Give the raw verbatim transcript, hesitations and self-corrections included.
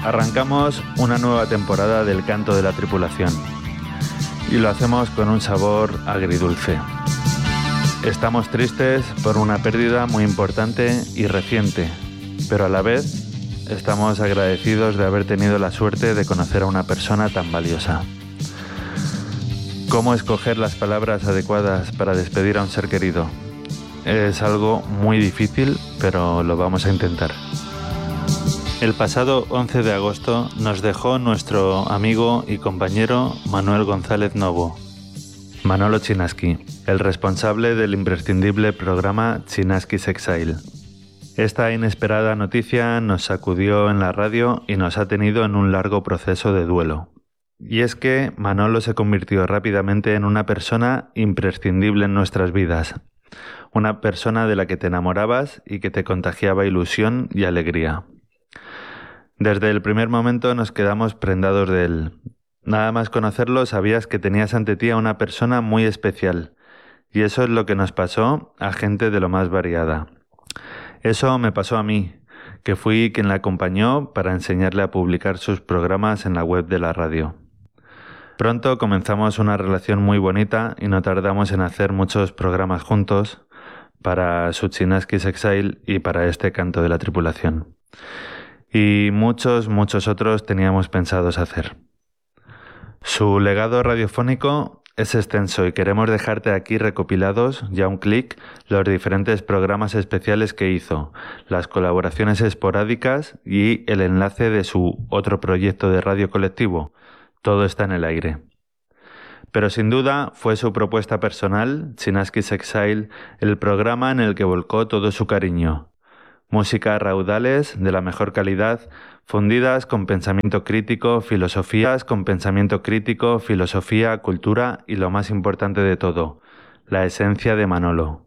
Arrancamos una nueva temporada del Canto de la Tripulación y lo hacemos con un sabor agridulce. Estamos tristes por una pérdida muy importante y reciente, pero a la vez estamos agradecidos de haber tenido la suerte de conocer a una persona tan valiosa. ¿Cómo escoger las palabras adecuadas para despedir a un ser querido? Es algo muy difícil, pero lo vamos a intentar. El pasado once de agosto nos dejó nuestro amigo y compañero Manuel González Novo, Manolo Chinaski, el responsable del imprescindible programa Chinaski's Exile. Esta inesperada noticia nos sacudió en la radio y nos ha tenido en un largo proceso de duelo. Y es que Manolo se convirtió rápidamente en una persona imprescindible en nuestras vidas, una persona de la que te enamorabas y que te contagiaba ilusión y alegría. Desde el primer momento nos quedamos prendados de él. Nada más conocerlo sabías que tenías ante ti a una persona muy especial. Y eso es lo que nos pasó a gente de lo más variada. Eso me pasó a mí, que fui quien la acompañó para enseñarle a publicar sus programas en la web de la radio. Pronto comenzamos una relación muy bonita y no tardamos en hacer muchos programas juntos para su Chinaski's Exile y para este Canto de la Tripulación. Y muchos, muchos otros teníamos pensados hacer. Su legado radiofónico es extenso y queremos dejarte aquí recopilados, ya un clic, los diferentes programas especiales que hizo, las colaboraciones esporádicas y el enlace de su otro proyecto de radio colectivo. Todo está en el aire. Pero sin duda fue su propuesta personal, Chinaski's Exile, el programa en el que volcó todo su cariño. Música a raudales, de la mejor calidad, fundidas con pensamiento crítico, filosofías con pensamiento crítico, filosofía, cultura y lo más importante de todo, la esencia de Manolo.